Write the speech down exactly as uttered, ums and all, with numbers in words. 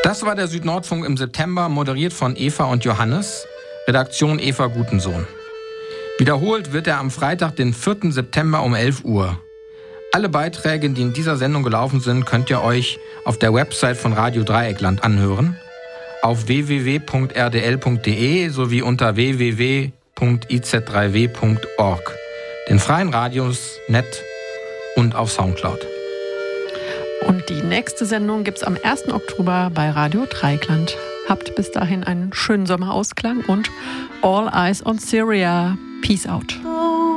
Das war der Südnordfunk im September, moderiert von Eva und Johannes. Redaktion Eva Gutensohn. Wiederholt wird er am Freitag, den vierten September um elf Uhr. Alle Beiträge, die in dieser Sendung gelaufen sind, könnt ihr euch auf der Website von Radio Dreieckland anhören. Auf w w w punkt r d l punkt d e sowie unter w w w punkt i z drei w punkt org. Den freien Radios, Net und auf Soundcloud. Und die nächste Sendung gibt's am ersten Oktober bei Radio Dreieckland. Habt bis dahin einen schönen Sommerausklang und All Eyes on Syria. Peace out.